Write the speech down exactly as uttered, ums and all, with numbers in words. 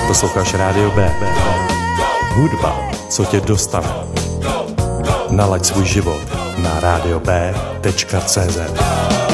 Posloucháš Rádio B. Hudba, co tě dostane. Nalaď svůj život na rádio b tečka cé zet.